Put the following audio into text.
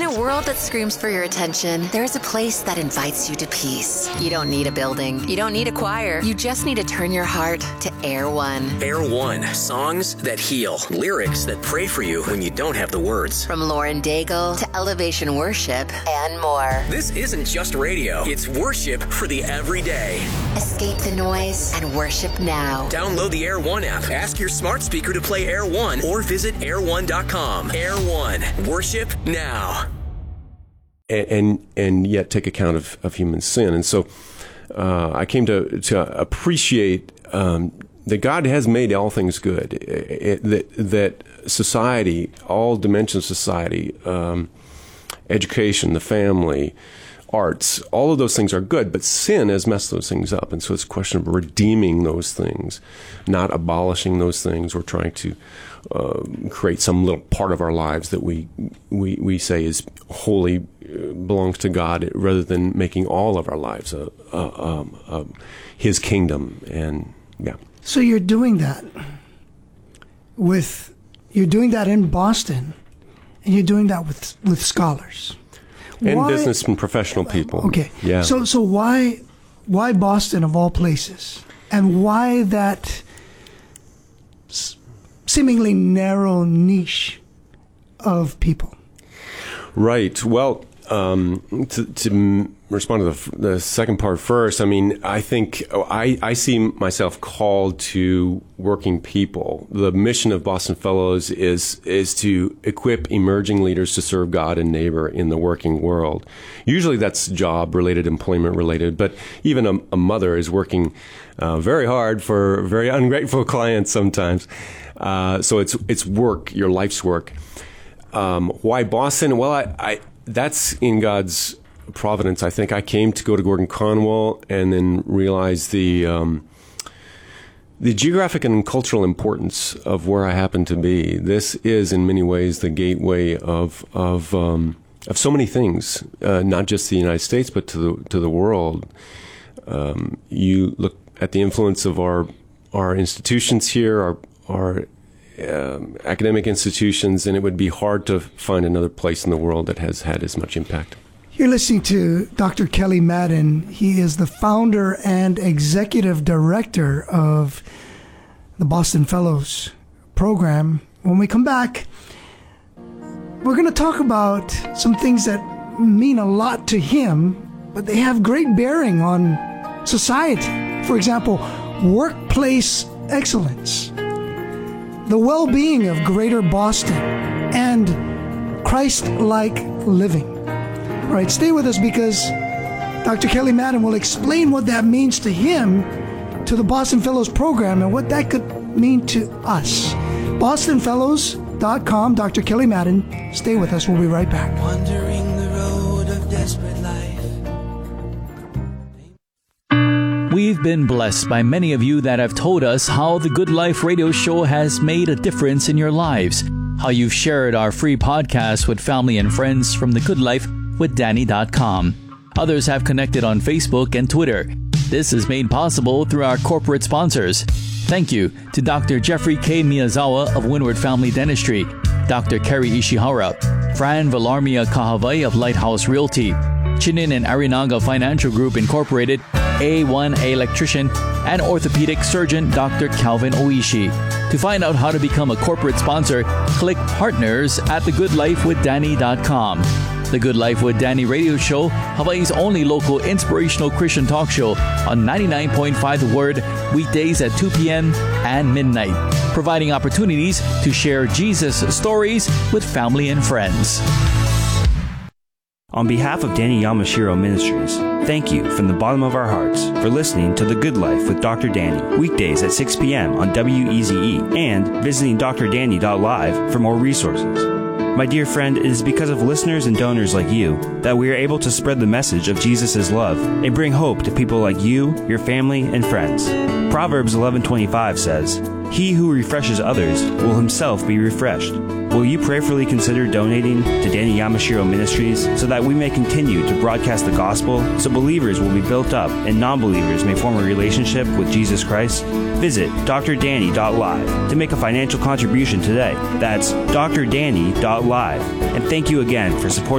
a world that screams for your attention, there's a place that invites you to peace. You don't need a building. You don't need a choir. You just need to turn your heart to Air One. Air One. Songs that heal. Lyrics that pray for you when you don't have the words. From Lauren Daigle to Elevation Worship and more. This isn't just radio. It's worship for the everyday. Escape the noise and worship now. Download the Air One app. Ask your smart speaker to play Air One or visit air1.com. Air One. Worship now. And yet take account of human sin. And so I came to appreciate that God has made all things good. That society, all dimensions of society, education, the family, arts, all of those things are good, but sin has messed those things up. And so it's a question of redeeming those things, not abolishing those things. We're trying to create some little part of our lives that we say is holy, belongs to God, rather than making all of our lives His kingdom. And yeah. So you're doing that in Boston, and you're doing that with scholars. And business and professional people. Okay. Yeah. So why Boston of all places? And why that seemingly narrow niche of people? Right. Well, to respond to the second part first, I mean, I think I see myself called to working people. The mission of Boston Fellows is to equip emerging leaders to serve God and neighbor in the working world. Usually that's job related, employment related, but even a mother is working very hard for very ungrateful clients sometimes. So it's work, your life's work. Why Boston? Well, I that's in God's providence. I think I came to go to Gordon Conwell and then realized the geographic and cultural importance of where I happen to be. This is in many ways the gateway of so many things, not just the United States, but to the world. You look at the influence of our institutions here, our academic institutions, and it would be hard to find another place in the world that has had as much impact. You're listening to Dr. Kelly Madden. He is the founder and executive director of the Boston Fellows program. When we come back, we're going to talk about some things that mean a lot to him, but they have great bearing on society. For example, workplace excellence, the well-being of Greater Boston, and Christ-like living. All right, stay with us because Dr. Kelly Madden will explain what that means to him, to the Boston Fellows program, and what that could mean to us. BostonFellows.com, Dr. Kelly Madden. Stay with us. We'll be right back. Wandering the road of desperate life. We've been blessed by many of you that have told us how the Good Life radio show has made a difference in your lives, how you've shared our free podcast with family and friends from thegoodlifewithdanny.com. Others have connected on Facebook and Twitter. This is made possible through our corporate sponsors. Thank you to Dr. Jeffrey K. Miyazawa of Windward Family Dentistry, Dr. Kerry Ishihara, Fran Villarmia Kahavai of Lighthouse Realty, Chinin and Arinaga Financial Group Incorporated, A1 Electrician, and orthopedic surgeon Dr. Calvin Oishi. To find out how to become a corporate sponsor, click Partners at thegoodlifewithdanny.com. The Good Life with Danny radio show, Hawaii's only local inspirational Christian talk show on 99.5 The Word, weekdays at 2 p.m. and midnight, providing opportunities to share Jesus stories with family and friends. On behalf of Danny Yamashiro Ministries, thank you from the bottom of our hearts for listening to The Good Life with Dr. Danny, weekdays at 6 p.m. on WEZE, and visiting drdanny.live for more resources. My dear friend, it is because of listeners and donors like you that we are able to spread the message of Jesus' love and bring hope to people like you, your family, and friends. Proverbs 11:25 says, "He who refreshes others will himself be refreshed." Will you prayerfully consider donating to Danny Yamashiro Ministries so that we may continue to broadcast the gospel, so believers will be built up and non-believers may form a relationship with Jesus Christ? Visit drdanny.live to make a financial contribution today. That's drdanny.live. And thank you again for supporting